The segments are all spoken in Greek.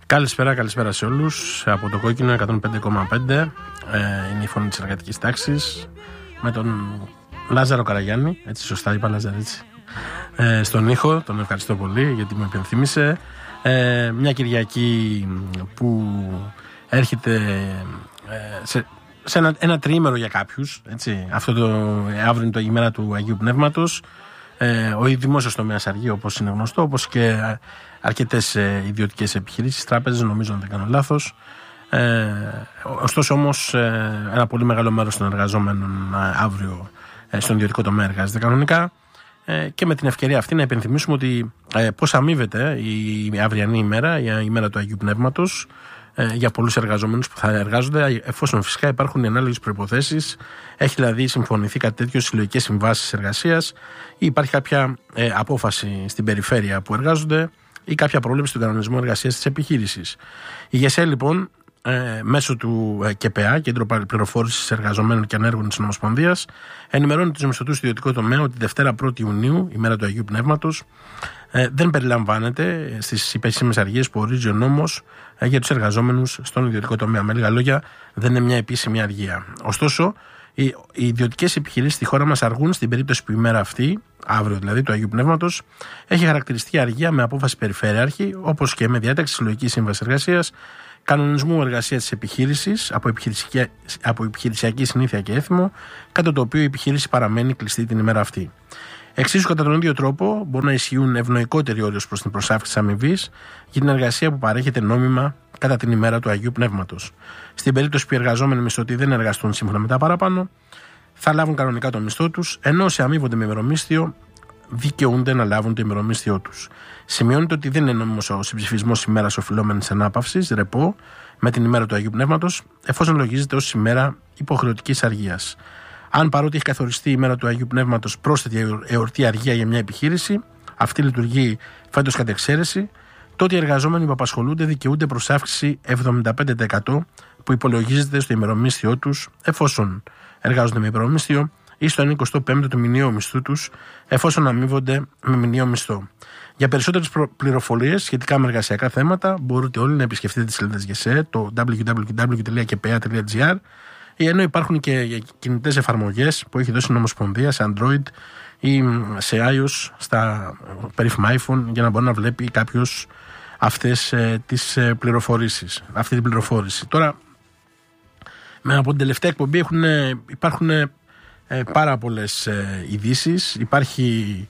Καλησπέρα σε όλους. Από το Κόκκινο 105,5 είναι η φωνή της εργατικής τάξης με τον Λάζαρο Καραγιάννη. Έτσι σωστά είπα, Λάζαρο, έτσι. Στον ήχο, τον ευχαριστώ πολύ γιατί με υπενθύμησε. Μια Κυριακή που έρχεται σε ένα τριήμερο για κάποιους, έτσι. Αύριο είναι η ημέρα του Αγίου Πνεύματος. Ο δημόσιος τομέας αργεί, όπως είναι γνωστό, όπως και αρκετές ιδιωτικές επιχειρήσεις, τράπεζες, νομίζω, αν δεν κάνω λάθος. Ωστόσο όμως ένα πολύ μεγάλο μέρος των εργαζόμενων αύριο στον ιδιωτικό τομέα εργάζεται κανονικά, και με την ευκαιρία αυτή να υπενθυμίσουμε ότι πώς αμείβεται η αυριανή ημέρα, η ημέρα του Αγίου Πνεύματος, για πολλούς εργαζόμενους που θα εργάζονται, εφόσον φυσικά υπάρχουν οι ανάλογες προϋποθέσεις. Έχει δηλαδή συμφωνηθεί κάτι τέτοιο στις συλλογικές συμβάσεις εργασίας, ή υπάρχει κάποια απόφαση στην περιφέρεια που εργάζονται, ή κάποια πρόβλεψη του κανονισμού εργασίας της επιχείρησης. Η ΓΕΣΕ λοιπόν, μέσω του ΚΕΠΕΑ, Κέντρο Πληροφόρησης Εργαζομένων και Ανέργων της Ομοσπονδίας, ενημερώνει τους μισθωτούς του ιδιωτικού τομέα ότι Δευτέρα 1η Ιουνίου, ημέρα του Αγίου Πνεύματος, δεν περιλαμβάνεται στις υπεσήμες αργίες που ορίζει ο νόμος για τους εργαζόμενους στον ιδιωτικό τομέα. Με λίγα λόγια, δεν είναι μια επίσημη αργία. Ωστόσο, οι ιδιωτικές επιχειρήσεις στη χώρα μας αργούν στην περίπτωση που η ημέρα αυτή, αύριο δηλαδή του Αγίου Πνεύματος, έχει χαρακτηριστική αργία με απόφαση περιφερειάρχη, όπως και με διάταξη συλλογικής σύμβασης εργασίας, κανονισμού εργασίας της επιχείρησης από επιχειρησιακή συνήθεια και έθιμο, κατά το οποίο η επιχείρηση παραμένει κλειστή την ημέρα αυτή. Εξίσου, κατά τον ίδιο τρόπο, μπορούν να ισχύουν ευνοϊκότεροι όροι προς την προσάυξηση αμοιβής για την εργασία που παρέχεται νόμιμα κατά την ημέρα του Αγίου Πνεύματος. Στην περίπτωση που οι εργαζόμενοι μισθωτοί δεν εργαστούν σύμφωνα με τα παραπάνω, θα λάβουν κανονικά το μισθό τους, ενώ όσοι αμείβονται με ημερομίσθιο δικαιούνται να λάβουν το ημερομίσθιό τους. Σημειώνεται ότι δεν είναι νόμιμος ο συμψηφισμός ημέρας οφειλόμενης ανάπαυσης, ρεπό, με την ημέρα του Αγίου Πνεύματος, εφόσον λογίζεται ως ημέρα υποχρεωτικής αργίας. Αν παρότι έχει καθοριστεί η ημέρα του Αγίου Πνεύματος πρόσθετη εορτή αργία για μια επιχείρηση, αυτή λειτουργεί φέτος κατ' εξαίρεση, τότε οι εργαζόμενοι που απασχολούνται δικαιούνται προς αύξηση 75% που υπολογίζεται στο ημερομίσθιό τους, εφόσον εργάζονται με ημερομίσθιο, ή στο 25ο του μηνιαίου μισθού τους, εφόσον αμείβονται με μηνιαίο μισθό. Για περισσότερες πληροφορίες σχετικά με εργασιακά θέματα, μπορείτε όλοι να επισκεφτείτε τις σελίδες ΓΕΣΕ, το www.kpa.gr, ενώ υπάρχουν και κινητές εφαρμογές που έχει δώσει η Ομοσπονδία σε Android ή σε iOS, στα περίφημα iPhone, για να μπορεί να βλέπει κάποιος αυτές τις πληροφορήσεις, αυτή την πληροφόρηση. Τώρα, από την τελευταία εκπομπή υπάρχουν πάρα πολλές ειδήσεις. Υπάρχει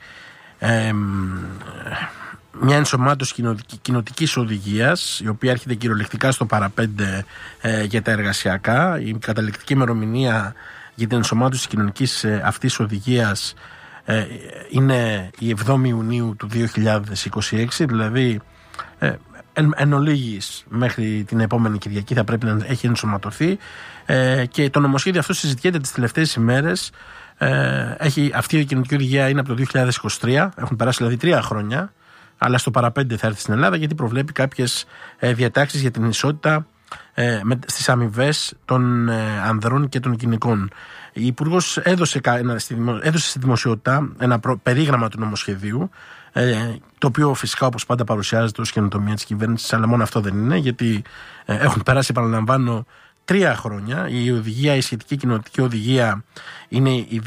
μια ενσωμάτωση κοινοτικής οδηγίας, η οποία έρχεται κυριολεκτικά στο παραπέντε για τα εργασιακά. Η καταληκτική ημερομηνία για την ενσωμάτωση της κοινωνικής αυτής οδηγίας είναι η 7η Ιουνίου του 2026, δηλαδή εν ολίγης μέχρι την επόμενη Κυριακή θα πρέπει να έχει ενσωματωθεί, και το νομοσχέδιο αυτό συζητιέται τις τελευταίες ημέρες. Αυτή η κοινωνική οδηγία είναι από το 2023, έχουν περάσει δηλαδή 3 χρόνια, αλλά στο παραπέντε θα έρθει στην Ελλάδα, γιατί προβλέπει κάποιες διατάξεις για την ισότητα στις αμοιβές των ανδρών και των γυναικών. Η Υπουργός έδωσε στη δημοσιότητα ένα περίγραμμα του νομοσχεδίου, το οποίο φυσικά όπως πάντα παρουσιάζεται ως καινοτομία της κυβέρνησης, αλλά μόνο αυτό δεν είναι, γιατί έχουν περάσει, επαναλαμβάνω, 3 χρόνια. Η σχετική κοινοτική οδηγία είναι η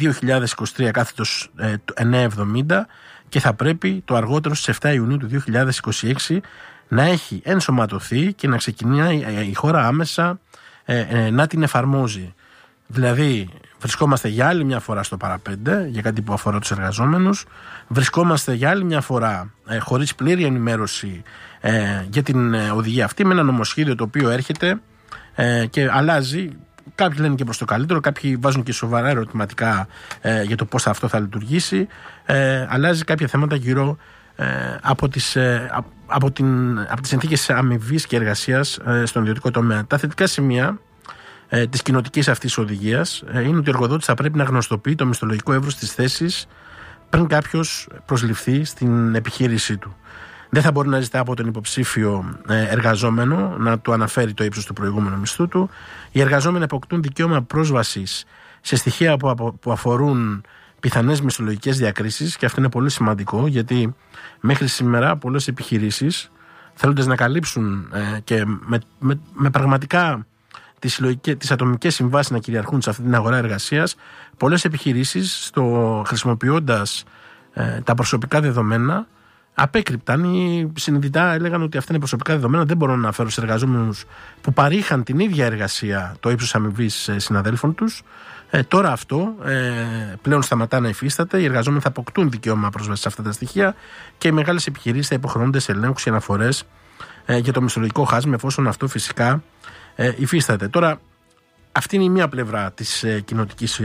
2023/970 και θα πρέπει το αργότερο στις 7 Ιουνίου του 2026 να έχει ενσωματωθεί και να ξεκινάει η χώρα άμεσα να την εφαρμόζει. Δηλαδή βρισκόμαστε για άλλη μια φορά στο παραπέντε για κάτι που αφορά τους εργαζόμενους, βρισκόμαστε για άλλη μια φορά χωρίς πλήρη ενημέρωση για την οδηγία αυτή, με ένα νομοσχέδιο το οποίο έρχεται και αλλάζει. Κάποιοι λένε και προς το καλύτερο, κάποιοι βάζουν και σοβαρά ερωτηματικά για το πώς αυτό θα λειτουργήσει. Αλλάζει κάποια θέματα γύρω από τις συνθήκες αμοιβής και εργασίας στον ιδιωτικό τομέα. Τα θετικά σημεία της κοινοτικής αυτής οδηγίας είναι ότι ο εργοδότης θα πρέπει να γνωστοποιεί το μισθολογικό εύρος της θέσης πριν κάποιος προσληφθεί στην επιχείρησή του. Δεν θα μπορεί να ζητά από τον υποψήφιο εργαζόμενο να του αναφέρει το ύψος του προηγούμενου μισθού του. Οι εργαζόμενοι αποκτούν δικαίωμα πρόσβασης σε στοιχεία που αφορούν πιθανές μισθολογικές διακρίσεις, και αυτό είναι πολύ σημαντικό, γιατί μέχρι σήμερα πολλές επιχειρήσεις θέλοντας να καλύψουν και με πραγματικά τις ατομικές συμβάσεις να κυριαρχούν σε αυτή την αγορά εργασίας, πολλές επιχειρήσεις χρησιμοποιώντας τα προσωπικά δεδομένα απέκρυπταν ή συνειδητά έλεγαν ότι αυτά είναι προσωπικά δεδομένα, δεν μπορώ να φέρω σε εργαζόμενους που παρήχαν την ίδια εργασία το ύψος αμοιβής συναδέλφων τους. Τώρα αυτό πλέον σταματά να υφίσταται. Οι εργαζόμενοι θα αποκτούν δικαίωμα πρόσβαση σε αυτά τα στοιχεία και οι μεγάλες επιχειρήσεις θα υποχρεώνονται σε ελέγχους και αναφορές για το μισθολογικό χάσμα, εφόσον αυτό φυσικά υφίσταται. Τώρα, αυτή είναι η μία πλευρά της κοινοτικής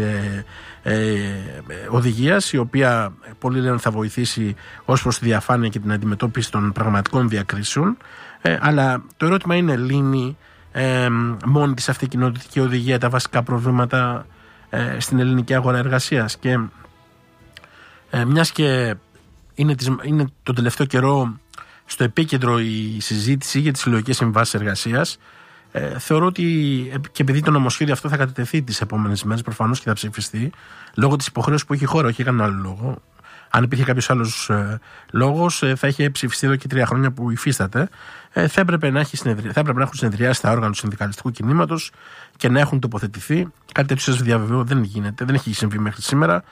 οδηγίας, η οποία πολλοί λένε θα βοηθήσει ως προς τη διαφάνεια και την αντιμετώπιση των πραγματικών διακρίσεων. Αλλά το ερώτημα είναι, λύνει μόνη της αυτή η κοινοτική οδηγία τα βασικά προβλήματα στην ελληνική αγορά εργασίας? Και μιας και είναι το τελευταίο καιρό στο επίκεντρο η συζήτηση για τις συλλογικές συμβάσεις εργασίας, θεωρώ ότι και επειδή το νομοσχέδιο αυτό θα κατατεθεί τις επόμενες μέρες προφανώς και θα ψηφιστεί, λόγω της υποχρέωσης που έχει η χώρα, όχι κανένα άλλο λόγο. Αν υπήρχε κάποιος άλλος λόγος, θα είχε ψηφιστεί εδώ και 3 χρόνια που υφίσταται. Θα έπρεπε να έχουν συνεδριάσει τα όργανα του συνδικαλιστικού κινήματος και να έχουν τοποθετηθεί. Κάτι τέτοιο σας διαβεβαιώ δεν γίνεται, δεν έχει συμβεί μέχρι σήμερα.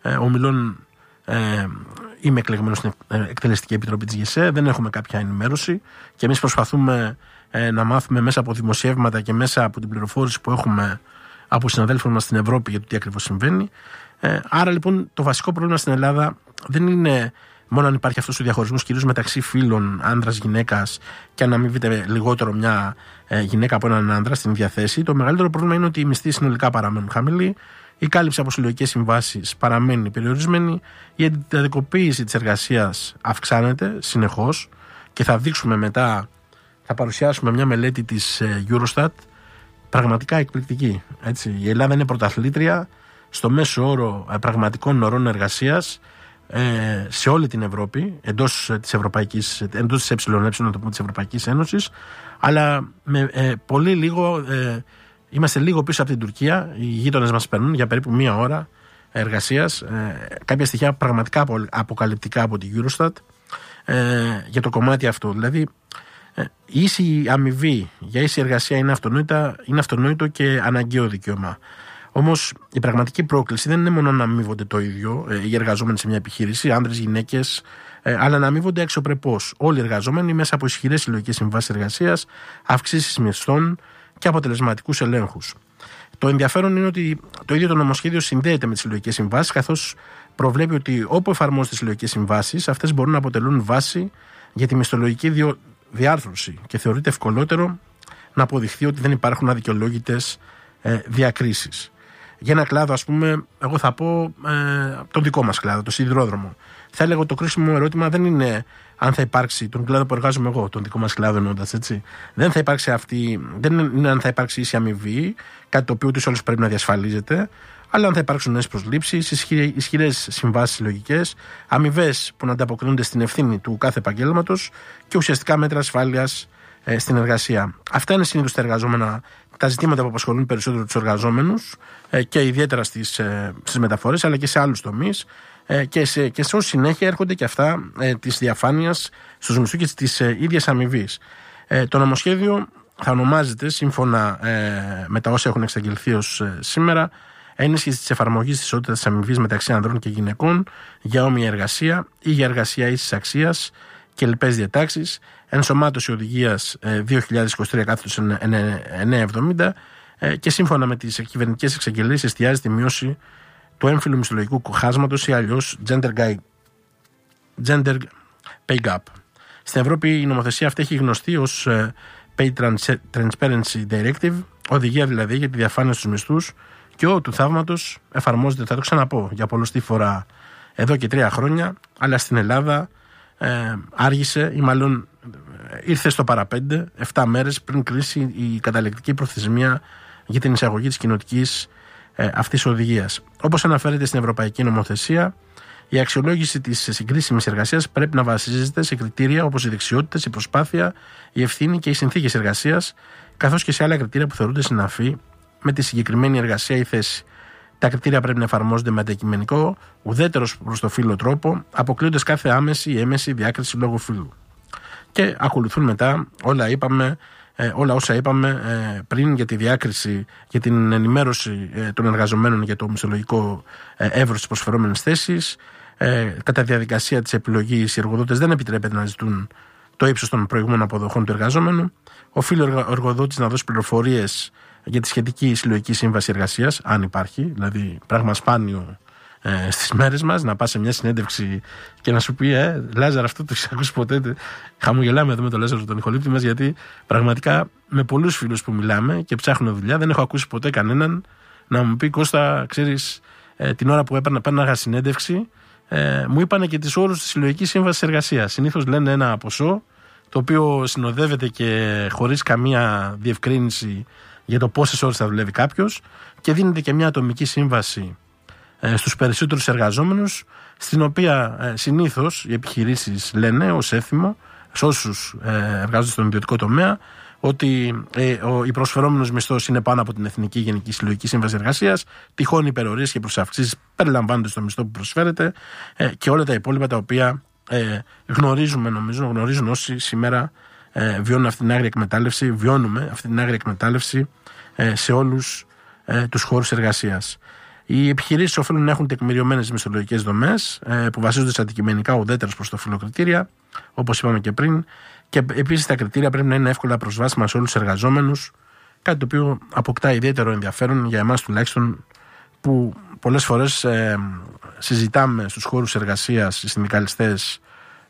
Είμαι εκλεγμένος στην Εκτελεστική Επιτροπή της ΓΕΣΕ, δεν έχουμε κάποια ενημέρωση και εμείς προσπαθούμε να μάθουμε μέσα από δημοσιεύματα και μέσα από την πληροφόρηση που έχουμε από συναδέλφους μας στην Ευρώπη για το τι ακριβώς συμβαίνει. Άρα λοιπόν το βασικό πρόβλημα στην Ελλάδα δεν είναι μόνο αν υπάρχει αυτός ο διαχωρισμός κυρίως μεταξύ φύλων, άνδρας-γυναίκας, και αν αμείβεται λιγότερο μια γυναίκα από έναν άνδρα στην ίδια θέση. Το μεγαλύτερο πρόβλημα είναι ότι οι μισθοί συνολικά παραμένουν χαμηλοί, η κάλυψη από συλλογικές συμβάσεις παραμένει περιορισμένη, η εντατικοποίηση της εργασίας αυξάνεται συνεχώς και θα δείξουμε μετά, θα παρουσιάσουμε μια μελέτη της Eurostat πραγματικά εκπληκτική. Έτσι. Η Ελλάδα είναι πρωταθλήτρια στο μέσο όρο πραγματικών ωρών εργασίας σε όλη την Ευρώπη, εντός της ΕΕ, της Ευρωπαϊκής Ένωσης, αλλά με πολύ λίγο, είμαστε λίγο πίσω από την Τουρκία. Οι γείτονες μας παίρνουν για περίπου 1 ώρα εργασίας. Κάποια στοιχεία πραγματικά αποκαλυπτικά από την Eurostat για το κομμάτι αυτό. Δηλαδή, η ίση αμοιβή για ίση εργασία είναι αυτονόητο και αναγκαίο δικαίωμα. Όμως η πραγματική πρόκληση δεν είναι μόνο να αμοιβόνται το ίδιο οι εργαζόμενοι σε μια επιχείρηση, άνδρες, γυναίκες, αλλά να αμοιβόνται αξιοπρεπώς όλοι οι εργαζόμενοι μέσα από ισχυρές συλλογικές συμβάσεις εργασίας, αυξήσεις μισθών και αποτελεσματικούς ελέγχους. Το ενδιαφέρον είναι ότι το ίδιο το νομοσχέδιο συνδέεται με τις συλλογικές συμβάσεις, καθώς προβλέπει ότι όπου εφαρμόζονται τις συλλογικές συμβάσεις, αυτές μπορούν να αποτελούν βάση για τη μισθολογική διάρθρωση και θεωρείται ευκολότερο να αποδειχθεί ότι δεν υπάρχουν αδικαιολόγητες διακρίσεις. Για ένα κλάδο, ας πούμε, εγώ θα πω τον δικό μας κλάδο, το σιδηρόδρομο. Θα έλεγα ότι το κρίσιμο ερώτημα δεν είναι αν θα υπάρξει, τον κλάδο που εργάζομαι εγώ, τον δικό μας κλάδο εννοώντας, έτσι. Δεν είναι αν θα υπάρξει ίση αμοιβή, κάτι το οποίο ούτως όλους πρέπει να διασφαλίζεται, αλλά αν θα υπάρξουν νέες προσλήψεις, ισχυρές συμβάσεις συλλογικές, αμοιβές που να ανταποκρίνονται στην ευθύνη του κάθε επαγγέλματος και ουσιαστικά μέτρα ασφάλειας στην εργασία. Αυτά είναι συνήθως τα ζητήματα που απασχολούν περισσότερο τους εργαζόμενους και ιδιαίτερα στις μεταφορές, αλλά και σε άλλους τομείς, και σε ως συνέχεια έρχονται και αυτά της διαφάνειας στους μισθούς και της ίδιας αμοιβής. Το νομοσχέδιο θα ονομάζεται, σύμφωνα με τα όσα έχουν εξαγγελθεί ως σήμερα, ένισχυση της εφαρμογής της ισότητας της αμοιβής μεταξύ ανδρών και γυναικών για όμοια εργασία ή για εργασία ίσης αξίας και λοιπές διατάξεις, ενσωμάτωση οδηγίας 2023/970 και σύμφωνα με τις κυβερνητικές εξαγγελίες εστιάζει τη μείωση του έμφυλου μισθολογικού χάσματος ή αλλιώς gender pay gap. Στην Ευρώπη η νομοθεσία αυτή έχει γνωστεί ως Pay Transparency Directive, οδηγία δηλαδή για τη διαφάνεια στους μισθούς, και του θαύματος εφαρμόζεται, θα το ξαναπώ για πολλωστή φορά, εδώ και 3 χρόνια, αλλά στην Ελλάδα άργησε ή μάλλον ήρθε στο παραπέντε 7 μέρες πριν κλείσει η καταληκτική προθεσμία για την εισαγωγή της κοινοτικής αυτής οδηγίας. Όπως αναφέρεται στην Ευρωπαϊκή Νομοθεσία, η αξιολόγηση της συγκρίσιμης εργασίας πρέπει να βασίζεται σε κριτήρια όπως οι δεξιότητες, η προσπάθεια, η ευθύνη και οι συνθήκες εργασίας, καθώς και σε άλλα κριτήρια που θεωρούνται συναφή με τη συγκεκριμένη εργασία ή θέση. Τα κριτήρια πρέπει να εφαρμόζονται με αντικειμενικό, ουδέτερος προς το φύλο τρόπο, αποκλείοντας κάθε άμεση ή έμεση διάκριση λόγω φύλου. Και ακολουθούν μετά όλα όσα είπαμε πριν για τη διάκριση, για την ενημέρωση των εργαζομένων για το μισθολογικό εύρος της προσφερόμενης θέσης. Κατά τη διαδικασία της επιλογής, οι εργοδότες δεν επιτρέπεται να ζητούν το ύψος των προηγούμενων αποδοχών του εργαζόμενου. Οφείλει ο εργοδότης να δώσει πληροφορίες για τη σχετική συλλογική σύμβαση εργασίας, αν υπάρχει, δηλαδή πράγμα σπάνιο στις μέρες μας, να πας σε μια συνέντευξη και να σου πει Λάζαρ, αυτό το έχεις ακούσει ποτέ? Χαμογελάμε εδώ με τον Λάζαρο τον ηχολήπτη μας, γιατί πραγματικά με πολλούς φίλους που μιλάμε και ψάχνουν δουλειά δεν έχω ακούσει ποτέ κανέναν να μου πει Κώστα, ξέρεις, την ώρα που έπαιρνα συνέντευξη μου είπανε και τις όρους της συλλογικής σύμβασης εργασίας. Συνήθως λένε ένα ποσό το οποίο συνοδεύεται και χωρίς καμία διευκρίνηση για το πόσες ώρες θα δουλεύει κάποιος, και δίνεται και μια ατομική σύμβαση στους περισσότερους εργαζόμενους, στην οποία συνήθως οι επιχειρήσεις λένε ως έθιμο σε όσους εργάζονται στον ιδιωτικό τομέα ότι η προσφερόμενος μισθός είναι πάνω από την Εθνική Γενική Συλλογική Σύμβαση Εργασίας, τυχόν υπερορίες και προσαυξήσεις περιλαμβάνονται στο μισθό που προσφέρεται, και όλα τα υπόλοιπα τα οποία γνωρίζουν όσοι σήμερα βιώνουμε αυτή την άγρια εκμετάλλευση σε όλους τους χώρους εργασίας. Οι επιχειρήσεις οφείλουν να έχουν τεκμηριωμένες μισθολογικές δομές που βασίζονται σε αντικειμενικά ουδέτερες προς το φύλο κριτήρια, όπως είπαμε και πριν, και επίσης τα κριτήρια πρέπει να είναι εύκολα προσβάσιμα σε όλους τους εργαζόμενους, κάτι το οποίο αποκτά ιδιαίτερο ενδιαφέρον για εμάς τουλάχιστον, που πολλές φορές συζητάμε στους χώρους εργασίας, οι συνδικαλιστές,